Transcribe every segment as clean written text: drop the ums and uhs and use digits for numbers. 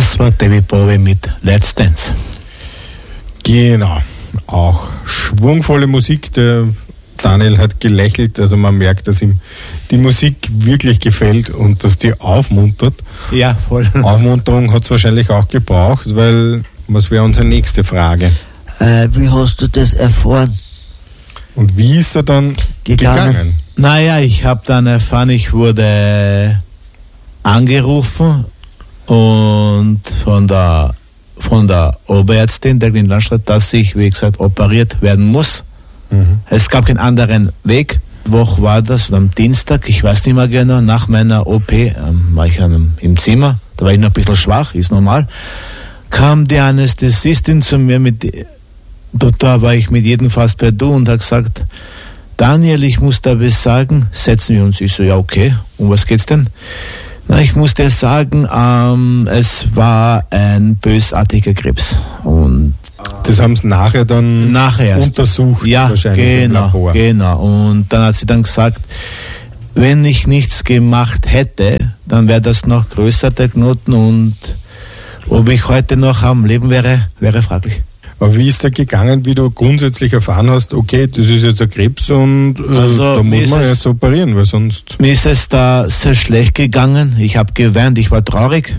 Das war David Bowie mit Let's Dance. Genau, auch schwungvolle Musik. Der Daniel hat gelächelt, also man merkt, dass ihm die Musik wirklich gefällt und dass die aufmuntert. Ja, voll. Aufmunterung hat es wahrscheinlich auch gebraucht, weil, was wäre unsere nächste Frage? Wie hast du das erfahren? Und wie ist er dann gegangen? Naja, ich habe dann erfahren, ich wurde angerufen und von der Oberärztin der Klinischen Landstraße, dass ich, wie gesagt, operiert werden muss. Mhm. Es gab keinen anderen Weg. Woche war das? Am Dienstag, ich weiß nicht mehr genau, nach meiner OP war ich im Zimmer, da war ich noch ein bisschen schwach, ist normal. Kam die Anästhesistin zu mir, da war ich mit jedem fast per Du und hat gesagt, Daniel, ich muss da was sagen, setzen wir uns. Ich so, ja okay, um was geht's denn? Na, ich muss dir sagen, es war ein bösartiger Krebs. Und das haben sie nachher dann untersucht, ja, wahrscheinlich im Labor. Genau. Und dann hat sie dann gesagt, wenn ich nichts gemacht hätte, dann wäre das noch größer, der Knoten, und ob ich heute noch am Leben wäre fraglich. Aber wie ist da gegangen, wie du grundsätzlich erfahren hast, okay, das ist jetzt ein Krebs und da muss man jetzt operieren, weil sonst... Mir ist es da sehr schlecht gegangen, ich habe geweint, ich war traurig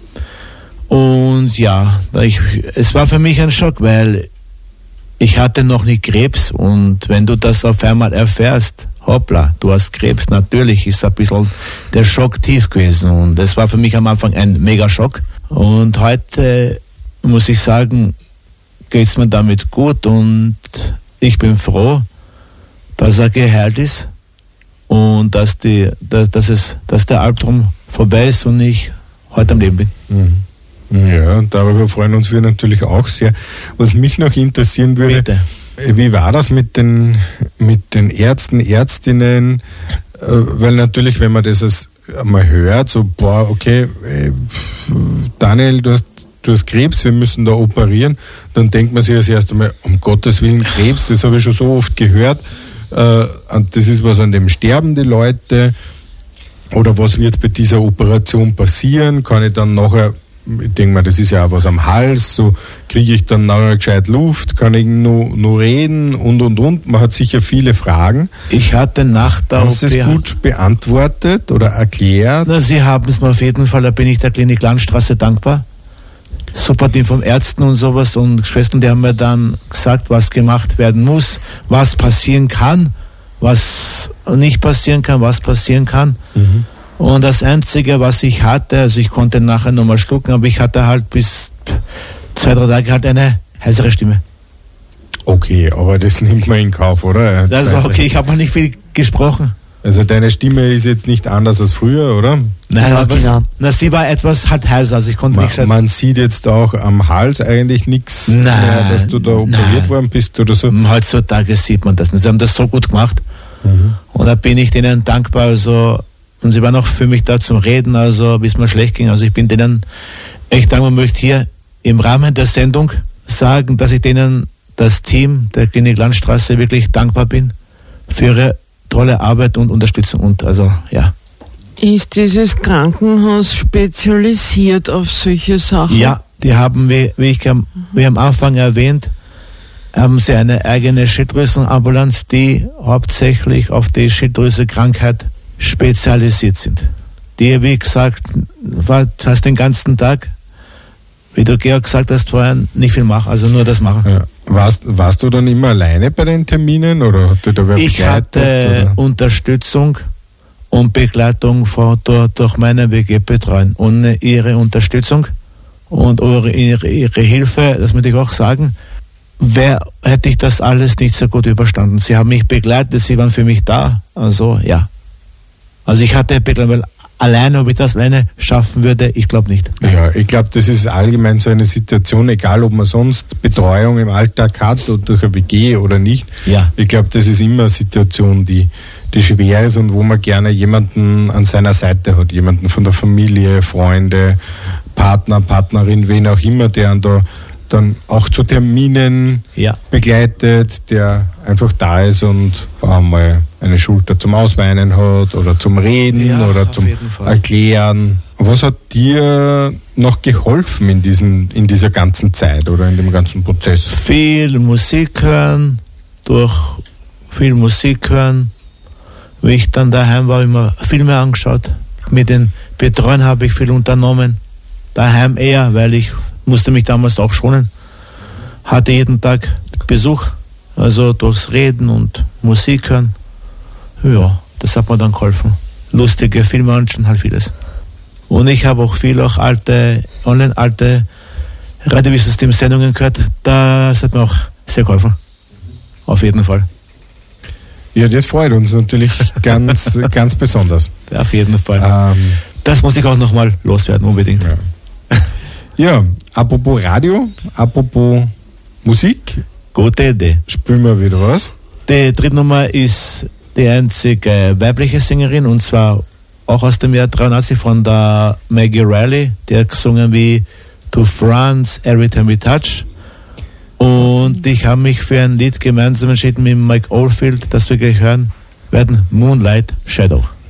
und ja, es war für mich ein Schock, weil ich hatte noch nie Krebs und wenn du das auf einmal erfährst, hoppla, du hast Krebs, natürlich ist ein bisschen der Schock tief gewesen und es war für mich am Anfang ein Megaschock und heute muss ich sagen, geht es mir damit gut und ich bin froh, dass er geheilt ist und dass der Albtraum vorbei ist und ich heute am Leben bin. Mhm. Ja, darüber freuen uns wir natürlich auch sehr. Was mich noch interessieren würde, bitte. Wie war das mit den Ärzten, Ärztinnen? Weil natürlich, wenn man das mal hört, so, boah, okay, Daniel, du hast Krebs, wir müssen da operieren, dann denkt man sich als erstes einmal, um Gottes Willen, Krebs, das habe ich schon so oft gehört, und das ist was, an dem sterben die Leute, oder was wird bei dieser Operation passieren, kann ich dann nachher, ich denke mal, das ist ja auch was am Hals, so kriege ich dann nachher gescheit Luft, kann ich nur reden und. Man hat sicher viele Fragen. Ich hatte nach der OP... Hast du es gut beantwortet oder erklärt? Na, Sie haben es mir auf jeden Fall, da bin ich der Klinik Landstraße dankbar. Super Team von Ärzten und sowas und Schwestern, die haben mir dann gesagt, was gemacht werden muss, was passieren kann, was nicht passieren kann, was passieren kann. Mhm. Und das Einzige, was ich hatte, also ich konnte nachher nochmal schlucken, aber ich hatte halt bis 2-3 Tage halt eine heisere Stimme. Okay, aber das nimmt man in Kauf, oder? Das war okay, ich habe noch nicht viel gesprochen. Also deine Stimme ist jetzt nicht anders als früher, oder? Nein, ja, genau. Sie war etwas halt heiser, also ich konnte nicht... Man sieht jetzt auch am Hals eigentlich nichts mehr, dass du da operiert worden bist oder so? Heutzutage sieht man das nicht. Sie haben das so gut gemacht und da bin ich denen dankbar, also, und sie waren auch für mich da zum Reden, also bis mir schlecht ging, also ich bin denen echt dankbar, möchte hier im Rahmen der Sendung sagen, dass ich denen, das Team der Klinik Landstraße, wirklich dankbar bin für ihre tolle Arbeit und Unterstützung und also ja. Ist dieses Krankenhaus spezialisiert auf solche Sachen? Ja, die haben, wie am Anfang erwähnt, haben sie eine eigene Schilddrüsenambulanz, die hauptsächlich auf die Schilddrüsenkrankheit spezialisiert sind. Die, wie gesagt, fast den ganzen Tag, wie du Georg gesagt hast vorher, nicht viel machen, also nur das machen. Ja. Warst du dann immer alleine bei den Terminen oder hat dir da wer begleitet? Ich hatte Unterstützung und Begleitung durch meine WG-Betreuung. Ohne ihre Unterstützung und ihre Hilfe, das muss ich auch sagen, hätte ich das alles nicht so gut überstanden. Sie haben mich begleitet, sie waren für mich da, also ja. Also ich hatte Begleitung, weil alleine, ob ich das alleine schaffen würde, ich glaube nicht. Nein. Ja, ich glaube, das ist allgemein so eine Situation, egal ob man sonst Betreuung im Alltag hat oder durch eine WG oder nicht. Ja. Ich glaube, das ist immer eine Situation, die schwer ist und wo man gerne jemanden an seiner Seite hat, jemanden von der Familie, Freunde, Partner, Partnerin, wen auch immer, der dann auch zu Terminen begleitet, der einfach da ist und mal eine Schulter zum Ausweinen hat oder zum Reden oder zum Erklären. Was hat dir noch geholfen in dieser ganzen Zeit oder in dem ganzen Prozess? Viel Musik hören, Wie ich dann daheim war, immer Filme angeschaut. Mit den Betreuern habe ich viel unternommen. Daheim eher, weil ich musste mich damals auch schonen. Hatte jeden Tag Besuch, also durchs Reden und Musik hören. Ja, das hat mir dann geholfen. Lustige Filme anschauen, halt vieles. Und ich habe auch alte Radiosystem-Sendungen gehört. Das hat mir auch sehr geholfen. Auf jeden Fall. Ja, das freut uns natürlich ganz, ganz besonders. Auf jeden Fall. Das muss ich auch nochmal loswerden, unbedingt. Ja, apropos Radio, apropos Musik. Gute Idee. Spielen wir wieder was. Die dritte Nummer ist die einzige weibliche Sängerin, und zwar auch aus dem Jahr 83 von der Maggie Riley, die hat gesungen wie To France, Every Time We Touch. Und ich habe mich für ein Lied gemeinsam entschieden mit Mike Oldfield, das wir gleich hören werden, Moonlight Shadow.